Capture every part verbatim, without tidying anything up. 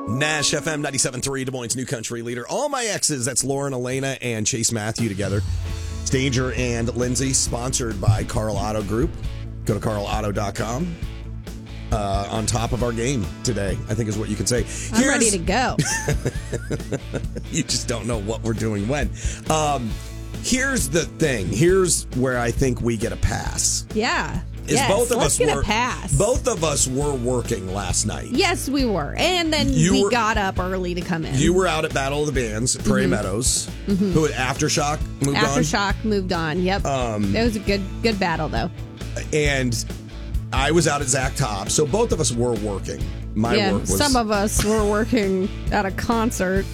Nash F M ninety-seven point three, Des Moines' new country leader. All my exes, that's Lauren, Elena, and Chase Matthew together. It's Danger and Lindsay, sponsored by Carl Auto Group. Go to carl auto dot com. Uh, on top of our game today, I think is what you can say. I'm Here's, ready to go. You just don't know what we're doing when. Um, here's the thing. Here's where I think we get a pass. Yeah. Is yes, both of let's us get were, a pass. Both of us were working last night. Yes, we were. And then you we were, got up early to come in. You were out at Battle of the Bands at Prairie mm-hmm. Meadows. Mm-hmm. Who at Aftershock moved Aftershock on? Aftershock moved on, yep. Um, it was a good good battle, though. And I was out at Zach Top, so both of us were working. My yeah, work was... some of us were working at a concert.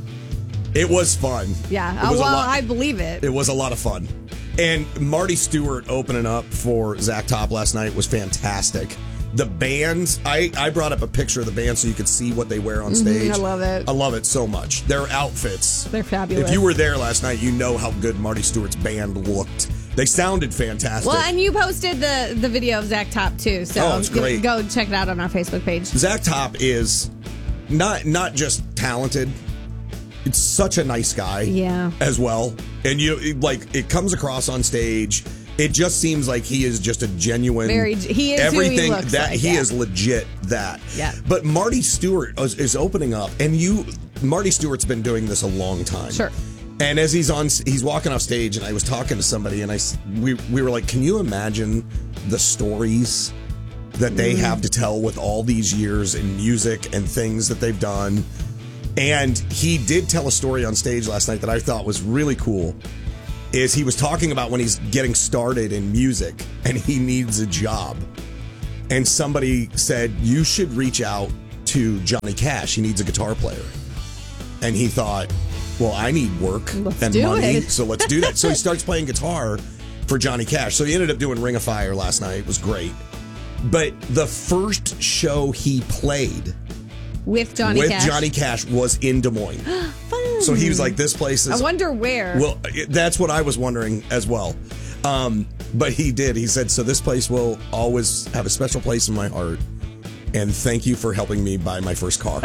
It was fun. Yeah, it was well, I believe it. It was a lot of fun. And Marty Stewart opening up for Zach Top last night was fantastic. The bands, I, I brought up a picture of the band so you could see what they wear on stage. Mm-hmm, I love it. I love it so much. Their outfits. They're fabulous. If you were there last night, you know how good Marty Stewart's band looked. They sounded fantastic. Well, and you posted the, the video of Zach Top, too. So oh, it's great. Go check it out on our Facebook page. Zach Top is not not just talented. It's such a nice guy, yeah, as well. And you like it comes across on stage. It just seems like he is just a genuine. Very, he is everything who he looks that like, he yeah. is legit. That, yeah. But Marty Stewart is, is opening up, and you, Marty Stewart's been doing this a long time. Sure. And as he's on, he's walking off stage, and I was talking to somebody, and I we we were like, "Can you imagine the stories that they mm. have to tell with all these years in music and things that they've done?" And he did tell a story on stage last night that I thought was really cool. Is he was talking about when he's getting started in music and he needs a job. And somebody said, you should reach out to Johnny Cash. He needs a guitar player. And he thought, well, I need work let's and do money, it. so let's do that. So he starts playing guitar for Johnny Cash. So he ended up doing Ring of Fire last night. It was great. But the first show he played with Johnny with Cash. Johnny Cash was in Des Moines. Fun. So he was like, this place is... I wonder where. Well, that's what I was wondering as well. Um, but he did. He said, so this place will always have a special place in my heart. And thank you for helping me buy my first car.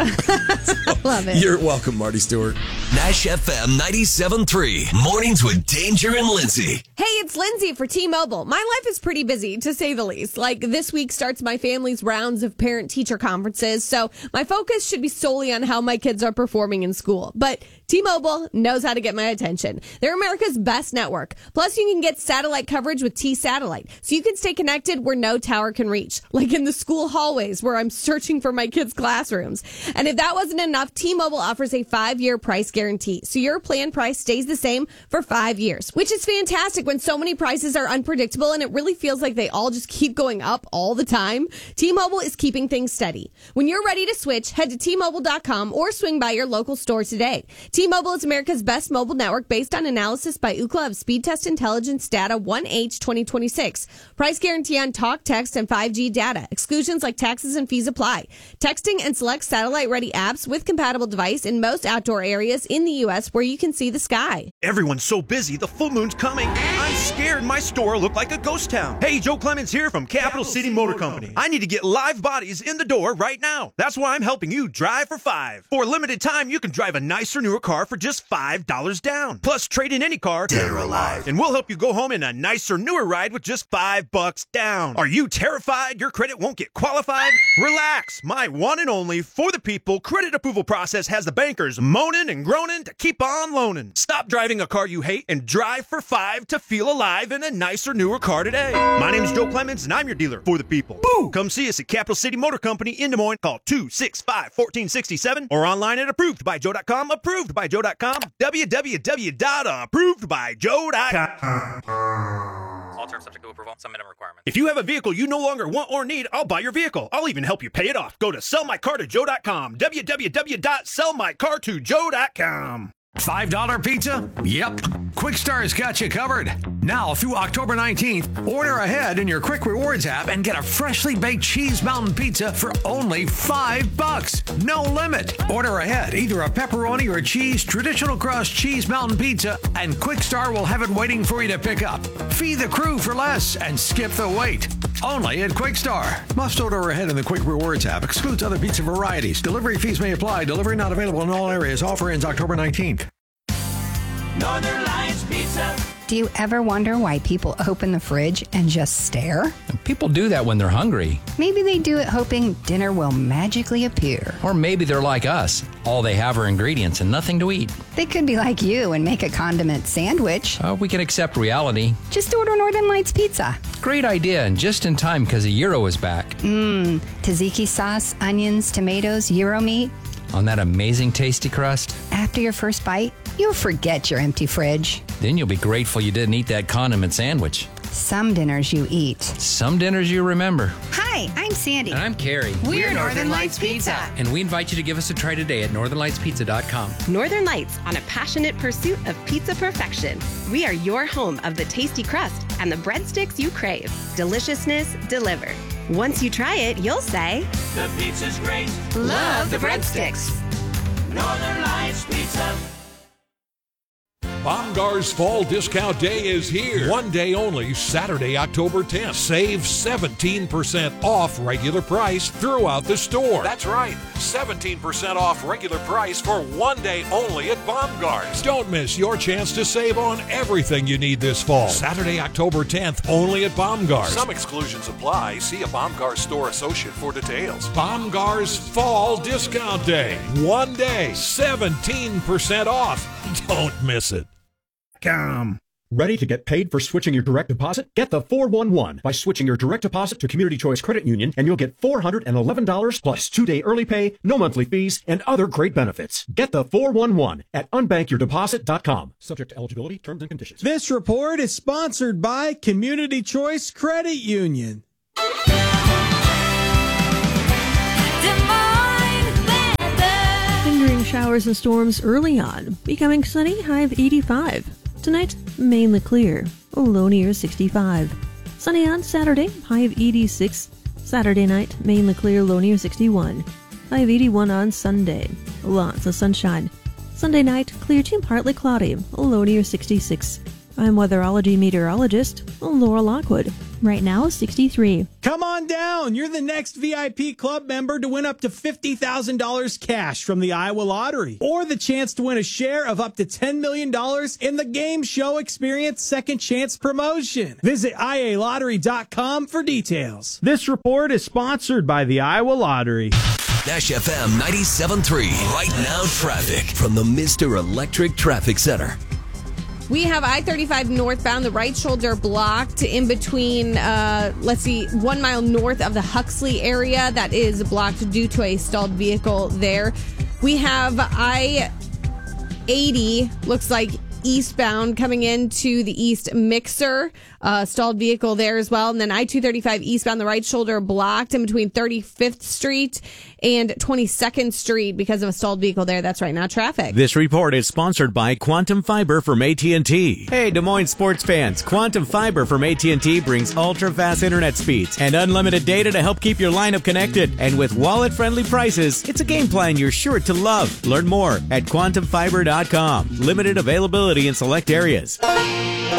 I love it. You're welcome, Marty Stewart. Nash F M ninety-seven point three. Mornings with Danger and Lindsay. Hey, it's Lindsay for T-Mobile. My life is pretty busy, to say the least. Like, this week starts my family's rounds of parent-teacher conferences, so my focus should be solely on how my kids are performing in school. But T-Mobile knows how to get my attention. They're America's best network. Plus, you can get satellite coverage with T-Satellite, so you can stay connected where no tower can reach, like in the school hallways where I'm searching for my kids' classrooms. And if that wasn't enough, T-Mobile offers a five-year price guarantee, so your plan price stays the same for five years, which is fantastic when so many prices are unpredictable and it really feels like they all just keep going up all the time. T-Mobile is keeping things steady. When you're ready to switch, head to T Mobile dot com or swing by your local store today. T-Mobile is America's best mobile network based on analysis by Ookla of Speed Test Intelligence data one H twenty twenty-six. Price guarantee on talk, text, and five G data. Exclusions like taxes and fees apply. Texting and select satellite-ready apps with compatible device in most outdoor areas in the U S where you can see the sky. Everyone's so busy, the full moon's coming. I'm scared my store will look like a ghost town. Hey, Joe Clemens here from Capital City Motor Company. I need to get live bodies in the door right now. That's why I'm helping you drive for five. For a limited time, you can drive a nicer, newer car for just five dollars down. Plus, trade in any car, dead or alive, and we'll help you go home in a nicer, newer ride with just five bucks down. Are you terrified your credit won't get qualified? Relax. My one and only for the people credit approval process has the bankers moaning and groaning to keep on loaning. Stop driving a car you hate and drive for five to feel alive in a nicer, newer car today. My name's Joe Clemens, and I'm your dealer for the people. Boo! Come see us at Capital City Motor Company in Des Moines. Call two six five, one four six seven or online at approved by joe dot com. approved by joe dot com. w w w dot approved by joe dot com. All terms subject to approval. Some minimum requirements. If you have a vehicle you no longer want or need, I'll buy your vehicle. I'll even help you pay it off. Go to sell my car to joe dot com. w w w dot sell my car to joe dot com. five dollar pizza? Yep. Quick Star's got you covered. Now through October nineteenth, order ahead in your Quick Rewards app and get a freshly baked Cheese Mountain Pizza for only five bucks. No limit. Order ahead, either a pepperoni or cheese traditional crust Cheese Mountain Pizza, and Quick Star will have it waiting for you to pick up. Feed the crew for less and skip the wait. only at Quick Star. Must order ahead in the Quick Rewards app. Excludes other pizza varieties. Delivery fees may apply. Delivery not available in all areas. Offer ends October nineteenth. Northern Lights Pizza. Do you ever wonder why people open the fridge and just stare? People do that when they're hungry. Maybe they do it hoping dinner will magically appear. Or maybe they're like us. All they have are ingredients and nothing to eat. They could be like you and make a condiment sandwich. Uh, we can accept reality. Just order Northern Lights Pizza. Great idea, and just in time because the Euro is back. Mmm, tzatziki sauce, onions, tomatoes, Euro meat. On that amazing tasty crust. After your first bite, you'll forget your empty fridge. Then you'll be grateful you didn't eat that condiment sandwich. Some dinners you eat. Some dinners you remember. Hi, I'm Sandy. And I'm Carrie. We're, We're Northern Lights Pizza. And we invite you to give us a try today at northern lights pizza dot com. Northern Lights, on a passionate pursuit of pizza perfection. We are your home of the tasty crust and the breadsticks you crave. Deliciousness delivered. Once you try it, you'll say, the pizza's great. Love the breadsticks. Northern Lights Pizza. Bomgar's Fall Discount Day is here. One day only, Saturday, October tenth. Save seventeen percent off regular price throughout the store. That's right, seventeen percent off regular price for one day only at Bomgar's. Don't miss your chance to save on everything you need this fall. Saturday, October tenth, only at Bomgar's. Some exclusions apply. See a Bomgar's store associate for details. Bomgar's Fall Discount Day. One day, seventeen percent off. Don't miss it. Com. Ready to get paid for switching your direct deposit? Get the four one one by switching your direct deposit to Community Choice Credit Union, and you'll get four hundred eleven dollars plus two-day early pay, no monthly fees, and other great benefits. Get the four one one at unbank your deposit dot com. Subject to eligibility, terms and conditions. This report is sponsored by Community Choice Credit Union. Lingering showers and storms early on, becoming sunny, high of eighty-five. Tonight, mainly clear, a low near sixty-five. Sunny on Saturday, high of eighty-six. Saturday night, mainly clear, low near sixty-one. High of eighty-one on Sunday. Lots of sunshine. Sunday night, clear to partly cloudy, a low near sixty-six. I'm weatherology meteorologist Laura Lockwood. Right now, sixty-three. Come on down. You're the next V I P club member to win up to fifty thousand dollars cash from the Iowa Lottery, or the chance to win a share of up to ten million dollars in the Game Show Experience Second Chance promotion. Visit I A lottery dot com for details. This report is sponsored by the Iowa Lottery. Nash F M ninety-seven point three. Right now, traffic from the Mister Electric Traffic Center. We have I thirty-five northbound, the right shoulder blocked in between, uh, let's see, one mile north of the Huxley area. That is blocked due to a stalled vehicle there. We have I eighty, looks like eastbound coming into the East Mixer. Uh, stalled vehicle there as well. And then I two thirty-five eastbound, the right shoulder blocked in between thirty-fifth Street and twenty-second Street because of a stalled vehicle there. That's right now traffic. This report is sponsored by Quantum Fiber from A T and T. Hey, Des Moines sports fans, Quantum Fiber from A T and T brings ultra-fast internet speeds and unlimited data to help keep your lineup connected. And with wallet-friendly prices, it's a game plan you're sure to love. Learn more at quantum fiber dot com. Limited availability in select areas.